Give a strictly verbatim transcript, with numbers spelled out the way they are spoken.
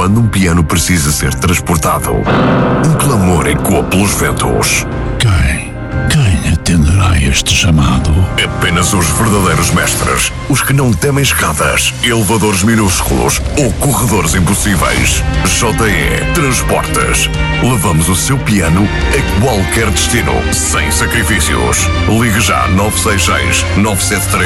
quando um piano precisa ser transportado. Um clamor ecoa pelos ventos. Quem? Quem atenderá este chamado? Apenas os verdadeiros mestres. Os que não temem escadas, elevadores minúsculos ou corredores impossíveis. J E Transportes. Levamos o seu piano a qualquer destino, sem sacrifícios. Ligue já nove seis seis, nove sete três